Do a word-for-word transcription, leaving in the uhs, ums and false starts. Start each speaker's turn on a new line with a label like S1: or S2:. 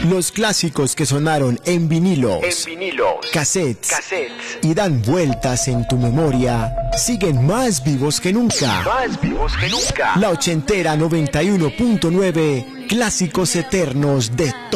S1: Los clásicos que sonaron en vinilos,
S2: En vinilos,
S1: cassettes,
S2: cassettes,
S1: y dan vueltas en tu memoria, siguen más vivos que nunca.
S2: más vivos que nunca.
S1: La ochentera noventa y uno punto nueve, clásicos eternos de